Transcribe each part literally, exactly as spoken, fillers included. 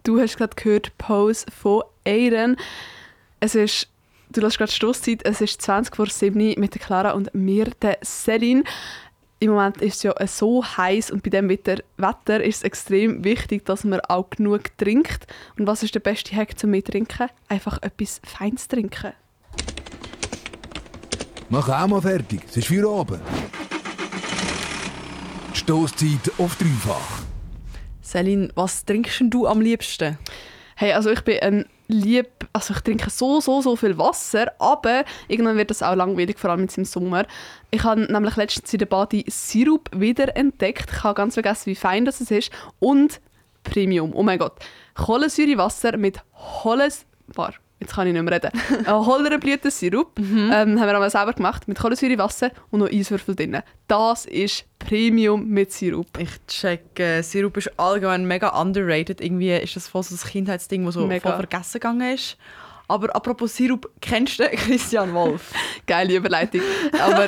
Du hast gerade gehört, Pose von Aiden. Es ist, du lässt gerade Stosszeit, es ist zwanzig vor sieben mit der Clara und mir, der Celine. Im Moment ist es ja so heiß und bei diesem Wetter, Wetter ist es extrem wichtig, dass man auch genug trinkt. Und was ist der beste Hack zum Mittrinken? Einfach etwas Feines trinken. Mach auch mal fertig, es ist für oben. Stosszeit auf dreifach. Celine, was trinkst denn du am liebsten? Hey, also ich bin ein lieb, also ich trinke so, so, so viel Wasser, aber irgendwann wird das auch langweilig, vor allem jetzt im Sommer. Ich habe nämlich letztens in der Badi Sirup wieder entdeckt. Ich habe ganz vergessen, wie fein das ist. Und Premium, oh mein Gott. Kohlensäurewasser mit Holles... War. Jetzt kann ich nicht mehr reden. Hollerblütensirup mhm. ähm, haben wir einmal selber gemacht, mit Kohlensäurewasser und noch Eiswürfel drin. Das ist Premium mit Sirup. Ich check, äh, Sirup ist allgemein mega underrated. Irgendwie ist das voll so ein Kindheitsding, das so mega. voll vergessen gegangen ist. Aber apropos Sirup, kennst du Christian Wolf? Geile Überleitung. Aber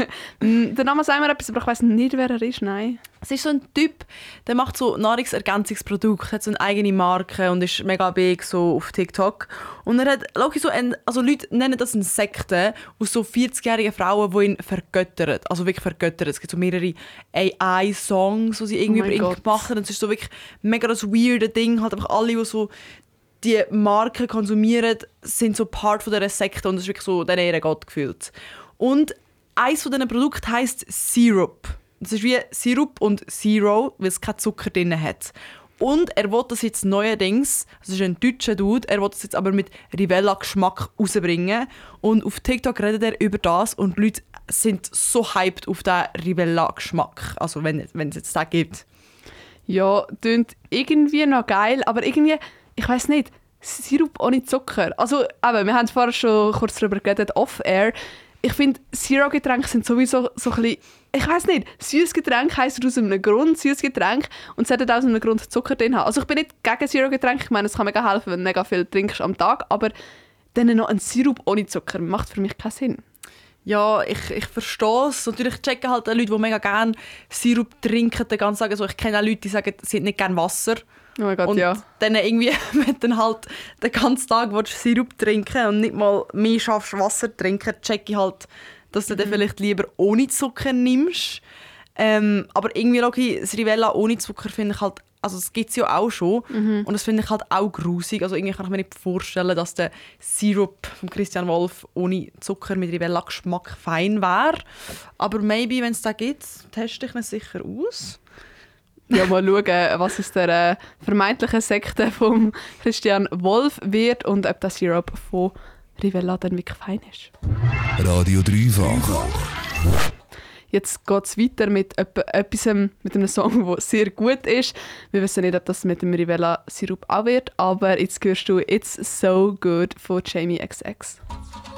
der Name sagt mir etwas, aber ich weiss nicht, wer er ist. Nein. Es ist so ein Typ, der macht so Nahrungsergänzungsprodukte, hat so eine eigene Marke und ist mega big so auf TikTok. Und er hat, so ein, also Leute nennen das eine Sekte aus so vierzigjährigen Frauen, die ihn vergöttern. Also wirklich vergöttern. Es gibt so mehrere A I-Songs, die sie irgendwie oh über ihn Gott. gemacht haben. Und es ist so wirklich mega das weirde Ding. Halt einfach alle, die so die Marken konsumieren, sind so Part von dieser Sekte und es ist wirklich so denen ihre Gott gefühlt. Und eines von diesen Produkten heisst Syrup. Das ist wie Sirup und Zero, weil es keinen Zucker drin hat. Und er will das jetzt neuerdings, das ist ein deutscher Dude, er will das jetzt aber mit Rivella-Geschmack rausbringen. Und auf TikTok redet er über das und die Leute sind so hyped auf diesen Rivella-Geschmack. Also wenn, wenn es jetzt den gibt. Ja, klingt irgendwie noch geil, aber irgendwie... Ich weiss nicht, Sirup ohne Zucker. Also, eben, wir haben vorher schon kurz darüber geredet, off-air. Ich finde, Zero-Getränke sind sowieso so ein bisschen... Ich weiss nicht, süßes Getränk heisst aus einem Grund süßes Getränk und es sollte aus einem Grund Zucker drin haben. Also ich bin nicht gegen Zero-Getränke, ich meine, es kann mega helfen, wenn du mega viel trinkst am Tag, aber dann noch ein Sirup ohne Zucker macht für mich keinen Sinn. Ja, ich, ich verstehe es. Natürlich checken halt auch Leute, die mega gerne Sirup trinken, den ganzen Tag. Also ich kenne auch Leute, die sagen, sie hätten nicht gerne Wasser. Oh mein Gott, und ja. dann irgendwie, wenn du dann halt den ganzen Tag Sirup trinken und nicht mal mehr schaffst, Wasser trinken, check ich halt, dass du mhm. dann vielleicht lieber ohne Zucker nimmst. Ähm, aber irgendwie, okay, das Rivella ohne Zucker finde ich halt, also das gibt es ja auch schon. Mhm. Und das finde ich halt auch grusig. Also irgendwie kann ich mir nicht vorstellen, dass der Sirup von Christian Wolf ohne Zucker mit Rivella-Geschmack fein wäre. Aber maybe, wenn es da gibt, teste ich ihn sicher aus. Ja, mal schauen, was aus der äh, vermeintlichen Sekte von Christian Wolf wird und ob das Sirup von Rivella dann wirklich fein ist. Radio dreifach. Jetzt geht es weiter mit etwas, mit einem Song, der sehr gut ist. Wir wissen nicht, ob das mit dem Rivella Sirup auch wird, aber jetzt hörst du «It's So Good» von Jamie X X.